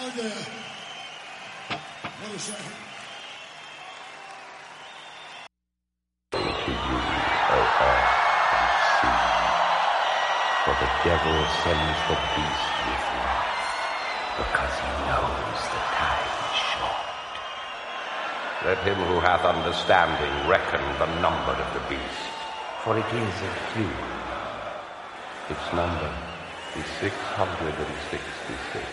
right there. Wait a second. To you, O earth and sea, for the devil sends the beast with wrath, because he knows the time is short. Let him who hath understanding reckon the number of the beast, for it is a few. Its number is 666.